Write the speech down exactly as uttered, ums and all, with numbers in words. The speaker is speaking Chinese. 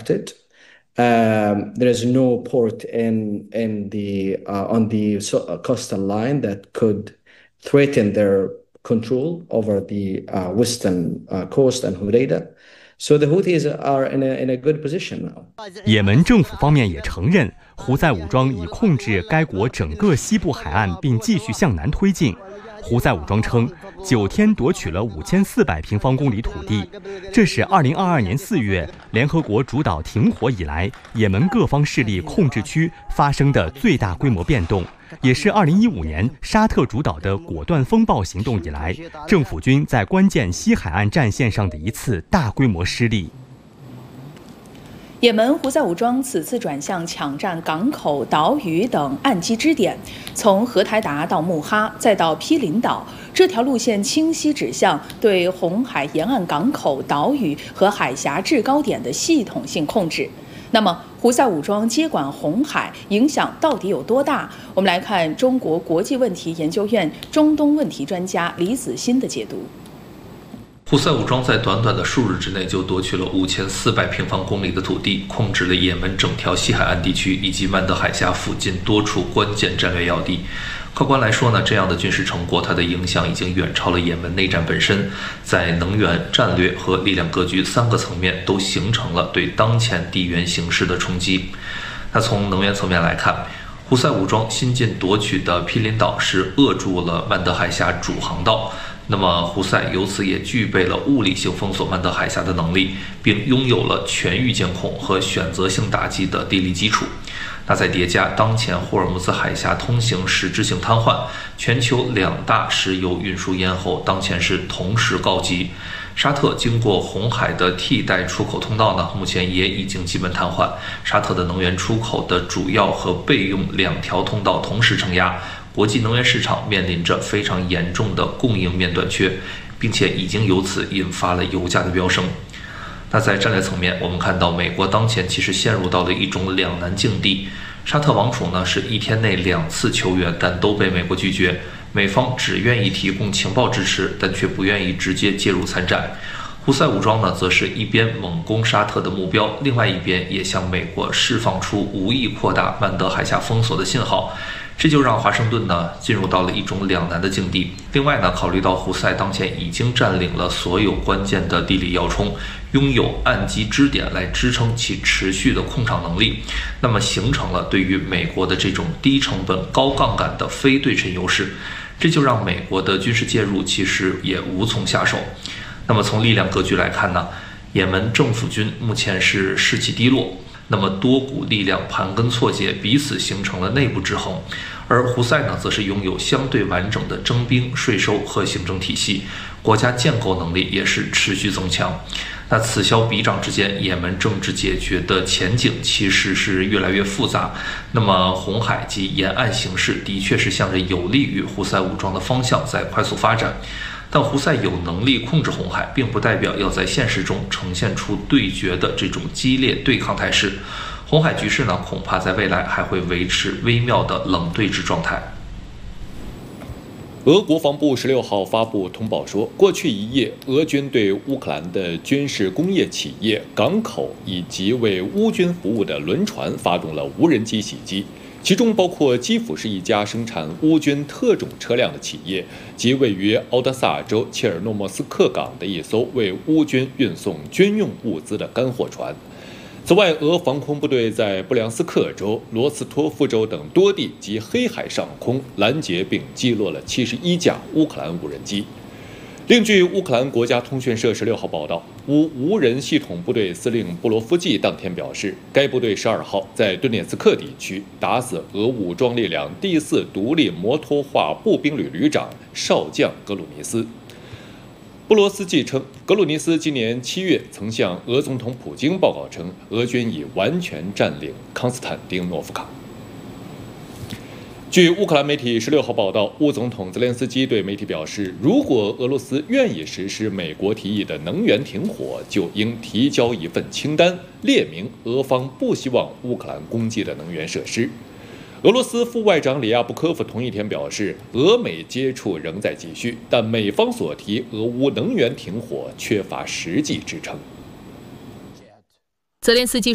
affected. Um, there is no port in in the uh, on the coastal line that could threaten their control over the uh, western uh, coast and Hodeida. So the Houthis are in a in a good position now. 也门政府方面也承认，胡塞武装已控制该国整个西部海岸，并继续向南推进。胡塞武装称，九天夺取了五千四百平方公里土地，这是二零二二年四月联合国主导停火以来，也门各方势力控制区发生的最大规模变动，也是二零一五年沙特主导的果断风暴行动以来，政府军在关键西海岸战线上的一次大规模失利。 也门胡塞武装此次转向抢占港口、岛屿等岸基支点，从荷台达到穆哈，再到毗邻岛，这条路线清晰指向对红海沿岸港口、岛屿和海峡制高点的系统性控制。那么，胡塞武装接管红海影响到底有多大？我们来看中国国际问题研究院中东问题专家李子欣的解读。 胡塞武装在短短的数日之内就夺取了五千四百平方公里的土地，控制了也门整条西海岸地区以及曼德海峡附近多处关键战略要地。客观来说呢，这样的军事成果，它的影响已经远超了也门内战本身，在能源、战略和力量格局三个层面都形成了对当前地缘形势的冲击。那从能源层面来看，胡塞武装新近夺取的毗邻岛是扼住了曼德海峡主航道。那么，胡塞由此也具备了物理性封锁曼德海峡的能力，并拥有了全域监控和选择性打击的地理基础。那再叠加当前霍尔木兹海峡通行实质性瘫痪，全球两大石油运输咽喉当前是同时告急。沙特经过红海的替代出口通道呢，目前也已经基本瘫痪。沙特的能源出口的主要和备用两条通道同时承压。国际能源市场面临着非常严重的供应面短缺，并且已经由此引发了油价的飙升。那在战略层面，我们看到美国当前其实陷入到了一种两难境地。沙特王储呢是一天内两次求援，但都被美国拒绝。美方只愿意提供情报支持，但却不愿意直接介入参战。胡塞武装呢，则是一边猛攻沙特的目标，另外一边也向美国释放出无意扩大曼德海峡封锁的信号。这就让华盛顿呢进入到了一种两难的境地。另外呢，考虑到胡塞当前已经占领了所有关键的地理要冲，拥有岸基支点来支撑其持续的控场能力，那么形成了对于美国的这种低成本、高杠杆的非对称优势。这就让美国的军事介入其实也无从下手。那么从力量格局来看呢，也门政府军目前是士气低落。那么多股力量盘根错节，彼此形成了内部制衡，而胡塞呢，则是拥有相对完整的征兵、税收和行政体系，国家建构能力也是持续增强。那此消彼长之间，也门政治解决的前景其实是越来越复杂。那么红海及沿岸形势的确是向着有利于胡塞武装的方向在快速发展。但胡塞有能力控制红海，并不代表要在现实中呈现出对决的这种激烈对抗态势。红海局势呢，恐怕在未来还会维持微妙的冷对峙状态。 俄国防部十六号发布通报说，过去一夜，俄军对乌克兰的军事工业企业、港口以及为乌军服务的轮船发动了无人机袭击。其中包括基辅市一家生产乌军特种车辆的企业，及位于敖德萨州切尔诺莫斯克港的一艘为乌军运送军用物资的干货船。此外，俄防空部队在布良斯克州、罗斯托夫州等多地及黑海上空拦截并击落了七十一架乌克兰无人机。另据乌克兰国家通讯社十六号报道，乌无人系统部队司令布罗夫季当天表示，该部队十二号在顿涅茨克地区打死俄武装力量第四独立摩托化步兵旅旅长少将格鲁尼斯。布罗斯季称，格鲁尼斯今年七月曾向俄总统普京报告称，俄军已完全占领康斯坦丁诺夫卡。据乌克兰媒体十六号报道，乌总统泽连斯基对媒体表示，如果俄罗斯愿意实施美国提议的能源停火，就应提交一份清单，列明俄方不希望乌克兰攻击的能源设施。俄罗斯副外长里亚布科夫同一天表示，俄美接触仍在继续，但美方所提俄乌能源停火缺乏实际支撑。 泽连斯基